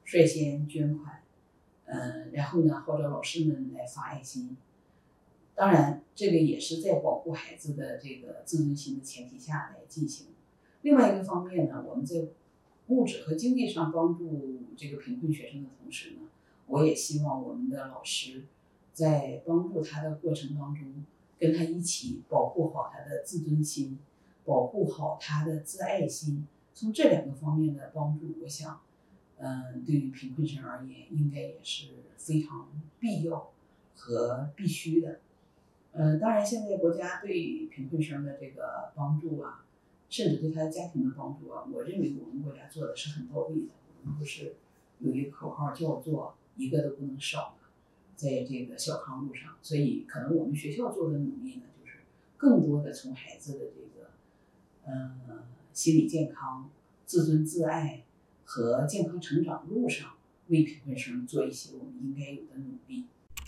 率先捐款，然后呢号召老师们来发爱心。当然，这个也是在保护孩子的这个自尊心的前提下来进行。另外一个方面呢，我们在物质和经济上帮助这个贫困学生的同时呢，我也希望我们的老师在帮助他的过程当中，跟他一起保护好他的自尊心，保护好他的自爱心。从这两个方面的帮助，我想，对于贫困生而言，应该也是非常必要和必须的。当然，现在国家对贫困生的这个帮助啊，甚至对他的家庭的帮助啊，我认为我们国家做的是很到位的。我们不是有一个口号叫做“一个都不能少”嘛，在这个小康路上，所以可能我们学校做的努力呢，就是更多的从孩子的这个心理健康、自尊自爱和健康成长路上，为贫困生做一些我们应该有的努力。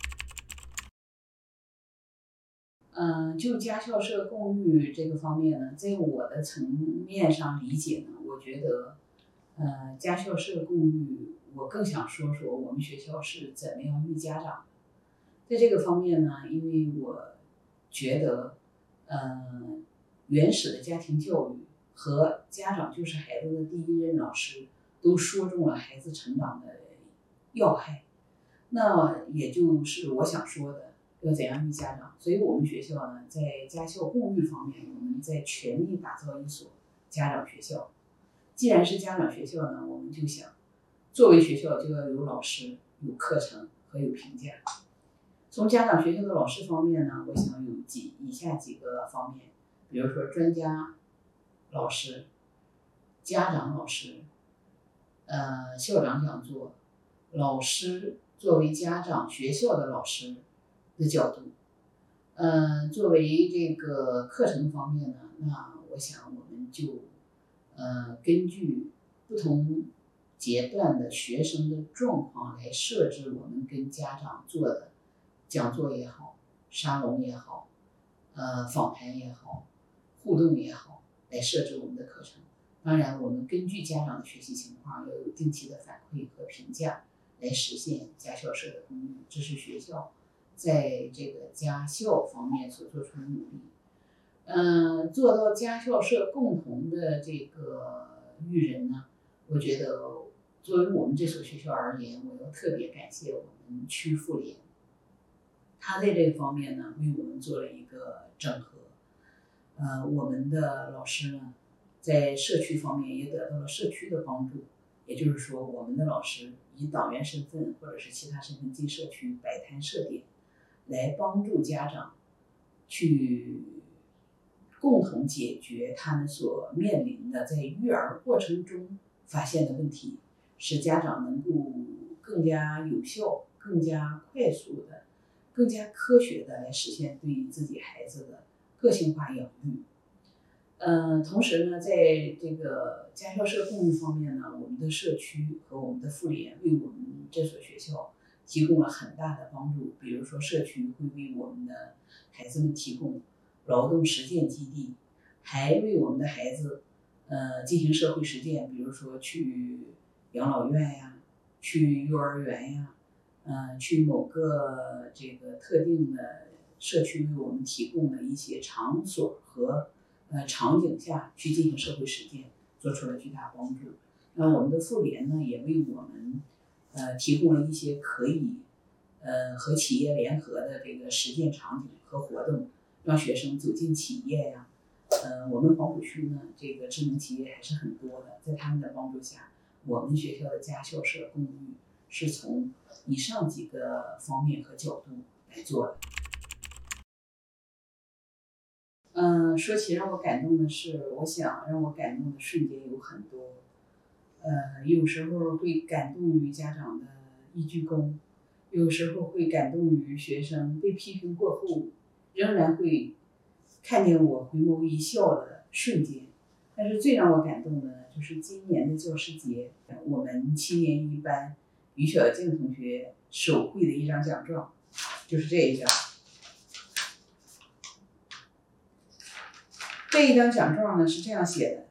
就家校社共育这个方面呢，在我的层面上理解呢，我觉得，家校社共育，我更想说说我们学校是怎么样育家长的。在这个方面呢，因为我觉得，原始的家庭教育和家长就是孩子的第一任老师，都说中了孩子成长的要害。那也就是我想说的。要怎样育家长？所以我们学校呢，在家校共育方面，我们在全力打造一所家长学校。既然是家长学校呢，我们就想，作为学校就要有老师、有课程和有评价。从家长学校的老师方面呢，我想有以下几个方面，比如说专家老师、家长老师，校长讲座，老师作为家长学校的老师的角度，作为这个课程方面呢，那我想我们就，根据不同阶段的学生的状况来设置我们跟家长做的讲座也好、沙龙也好、访谈也好、互动也好，来设置我们的课程。当然，我们根据家长的学习情况，要有定期的反馈和评价，来实现家校社的共育。这是学校在这个家校方面所做出的努力。做到家校社共同的这个育人呢，我觉得作为我们这所学校而言，我要特别感谢我们区妇联，他在这个方面呢，为我们做了一个整合。我们的老师呢，在社区方面也得到了社区的帮助，也就是说，我们的老师以党员身份或者是其他身份进社区摆摊设点，来帮助家长去共同解决他们所面临的在育儿过程中发现的问题，使家长能够更加有效、更加快速的、更加科学的来实现对于自己孩子的个性化养育。同时呢，在这个家校社共育方面呢，我们的社区和我们的妇联为我们这所学校提供了很大的帮助。比如说，社区会为我们的孩子们提供劳动实践基地，还为我们的孩子进行社会实践，比如说去养老院呀，去幼儿园呀，去某个这个特定的社区为我们提供的一些场所和场景下去进行社会实践，做出了巨大帮助。那我们的妇联呢，也为我们提供了一些可以和企业联合的这个实践场景和活动，让学生走进企业呀。我们黄浦区呢，这个知名企业还是很多的，在他们的帮助下，我们学校的家校社共育是从以上几个方面和角度来做的。说起让我感动的事，我想让我感动的瞬间有很多。有时候会感动于家长的一鞠躬，有时候会感动于学生被批评过后，仍然会看见我回眸一笑的瞬间。但是最让我感动的，就是今年的教师节，我们7年1班于小静同学手绘的一张奖状，就是这一张。这一张奖状呢是这样写的：